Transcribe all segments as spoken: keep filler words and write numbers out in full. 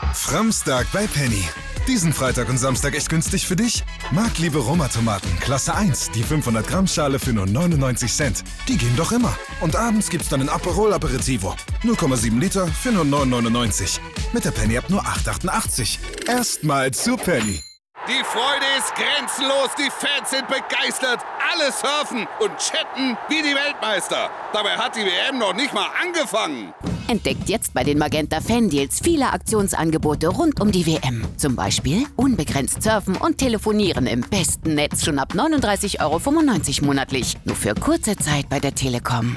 Framstag bei Penny. Diesen Freitag und Samstag echt günstig für dich? Marktliebe Roma-Tomaten, Klasse eins, die fünfhundert Gramm Schale für nur neunundneunzig Cent. Die gehen doch immer. Und abends gibt's dann ein Aperol Aperitivo. null Komma sieben Liter für nur neun neunundneunzig. Mit der Penny-App nur acht achtundachtzig. Erstmal zu Penny. Die Freude ist grenzenlos, die Fans sind begeistert. Alle surfen und chatten wie die Weltmeister. Dabei hat die W M noch nicht mal angefangen. Entdeckt jetzt bei den Magenta Fan-Deals viele Aktionsangebote rund um die W M. Zum Beispiel unbegrenzt surfen und telefonieren im besten Netz schon ab neununddreißig Euro fünfundneunzig monatlich. Nur für kurze Zeit bei der Telekom.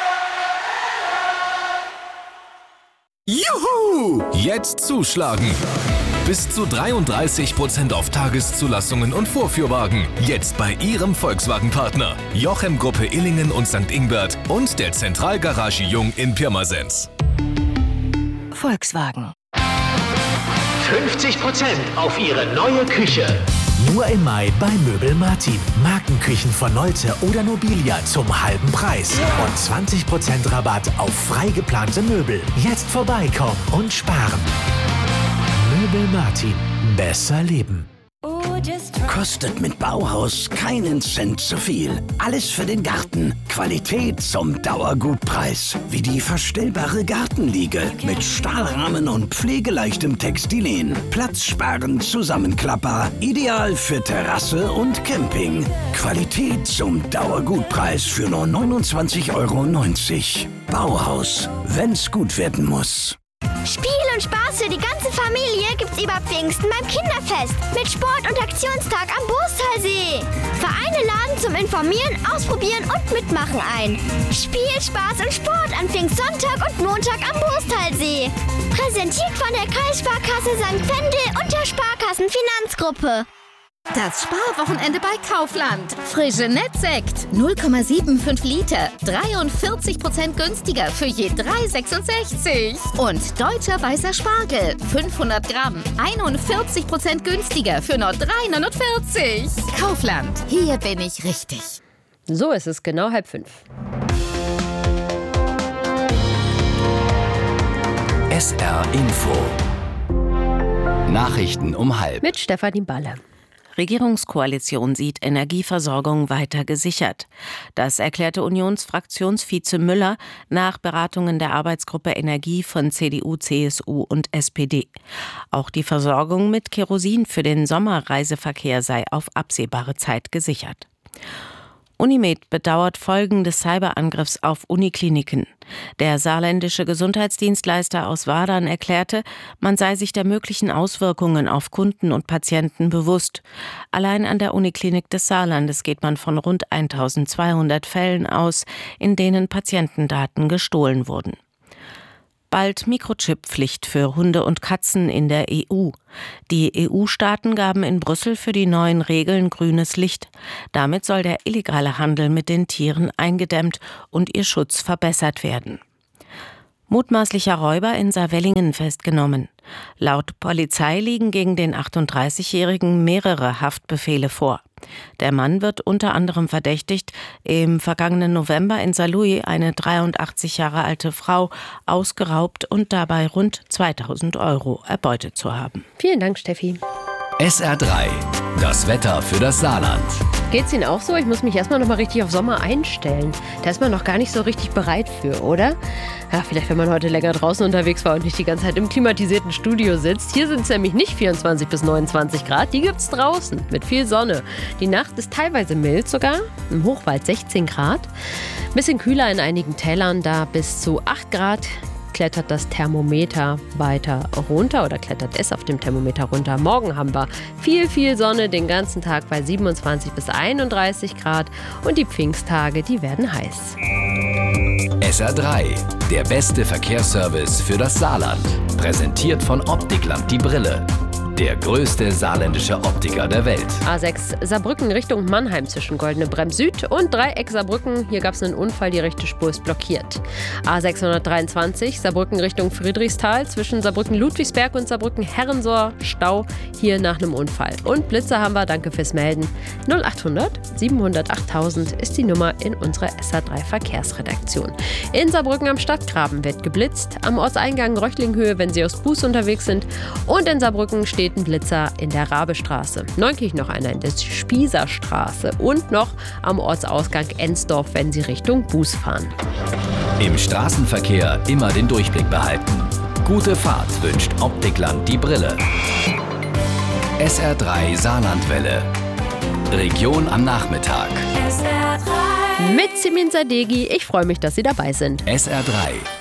Juhu! Jetzt zuschlagen! Bis zu dreiunddreißig Prozent auf Tageszulassungen und Vorführwagen. Jetzt bei Ihrem Volkswagen-Partner. Jochem Gruppe Illingen und Sankt Ingbert und der Zentralgarage Jung in Pirmasens. Volkswagen. fünfzig Prozent auf Ihre neue Küche. Nur im Mai bei Möbel Martin. Markenküchen von Nolte oder Nobilia zum halben Preis. Und zwanzig Prozent Rabatt auf frei geplante Möbel. Jetzt vorbeikommen und sparen. Möbel Martin. Besser leben. Kostet mit Bauhaus keinen Cent zu viel. Alles für den Garten. Qualität zum Dauergutpreis. Wie die verstellbare Gartenliege mit Stahlrahmen und pflegeleichtem Textilien. Platzsparend zusammenklappbar. Ideal für Terrasse und Camping. Qualität zum Dauergutpreis für nur neunundzwanzig Euro neunzig. Bauhaus. Wenn's gut werden muss. Spiel und Spaß für die ganze Familie gibt's über Pfingsten beim Kinderfest mit Sport- und Aktionstag am Boostalsee. Vereine laden zum Informieren, Ausprobieren und Mitmachen ein. Spiel, Spaß und Sport an Pfingstsonntag und Montag am Boostalsee. Präsentiert von der Kreissparkasse Sankt Wendel und der Sparkassenfinanzgruppe. Das Sparwochenende bei Kaufland. Frische Nettsekt. null Komma fünfundsiebzig Liter. dreiundvierzig Prozent günstiger für je drei Euro sechsundsechzig. Und deutscher weißer Spargel. fünfhundert Gramm. einundvierzig Prozent günstiger für nur drei Euro neunundvierzig. Kaufland. Hier bin ich richtig. So ist es, genau halb fünf. S R Info. Nachrichten um halb. Mit Stefanie Balle. Regierungskoalition sieht Energieversorgung weiter gesichert. Das erklärte Unionsfraktionsvize Müller nach Beratungen der Arbeitsgruppe Energie von C D U, C S U und S P D. Auch die Versorgung mit Kerosin für den Sommerreiseverkehr sei auf absehbare Zeit gesichert. Unimed bedauert Folgen des Cyberangriffs auf Unikliniken. Der saarländische Gesundheitsdienstleister aus Wadern erklärte, man sei sich der möglichen Auswirkungen auf Kunden und Patienten bewusst. Allein an der Uniklinik des Saarlandes geht man von rund eintausendzweihundert Fällen aus, in denen Patientendaten gestohlen wurden. Bald Mikrochip-Pflicht für Hunde und Katzen in der E U. Die E U-Staaten gaben in Brüssel für die neuen Regeln grünes Licht. Damit soll der illegale Handel mit den Tieren eingedämmt und ihr Schutz verbessert werden. Mutmaßlicher Räuber in Saarwellingen festgenommen. Laut Polizei liegen gegen den achtunddreißigjährigen mehrere Haftbefehle vor. Der Mann wird unter anderem verdächtigt, im vergangenen November in Saarlouis eine dreiundachtzig Jahre alte Frau ausgeraubt und dabei rund zweitausend Euro erbeutet zu haben. Vielen Dank, Steffi. S R drei. Das Wetter für das Saarland. Geht's Ihnen auch so? Ich muss mich erstmal noch mal richtig auf Sommer einstellen. Da ist man noch gar nicht so richtig bereit für, oder? Ja, vielleicht wenn man heute länger draußen unterwegs war und nicht die ganze Zeit im klimatisierten Studio sitzt. Hier sind es nämlich nicht vierundzwanzig bis neunundzwanzig Grad, die gibt's draußen mit viel Sonne. Die Nacht ist teilweise mild sogar, im Hochwald sechzehn Grad. Bisschen kühler in einigen Tälern, da bis zu acht Grad. Klettert das Thermometer weiter runter oder klettert es auf dem Thermometer runter. Morgen haben wir viel, viel Sonne, den ganzen Tag bei siebenundzwanzig bis einunddreißig Grad und die Pfingsttage, die werden heiß. S R drei, der beste Verkehrsservice für das Saarland. Präsentiert von Optikland die Brille. der größte saarländische Optiker der Welt. A sechs Saarbrücken Richtung Mannheim zwischen Goldene Bremm Süd und Dreieck Saarbrücken. Hier gab es einen Unfall, die rechte Spur ist blockiert. A sechshundertdreiundzwanzig Saarbrücken Richtung Friedrichsthal zwischen Saarbrücken Ludwigsberg und Saarbrücken Herrensohr. Stau hier nach einem Unfall. Und Blitzer haben wir, danke fürs Melden. null achthundert siebenhundert achttausend ist die Nummer in unserer S A drei Verkehrsredaktion. In Saarbrücken am Stadtgraben wird geblitzt, am Ortseingang Röchlinghöhe, wenn Sie aus Buß unterwegs sind. Und in Saarbrücken steht ein Blitzer in der Rabestraße. Neunkirch noch einer in der Spießerstraße und noch am Ortsausgang Ensdorf, wenn Sie Richtung Buß fahren. Im Straßenverkehr immer den Durchblick behalten. Gute Fahrt wünscht Optikland die Brille. S R drei Saarlandwelle. Region am Nachmittag. Mit Simin Sadeghi. Ich freue mich, dass Sie dabei sind. S R drei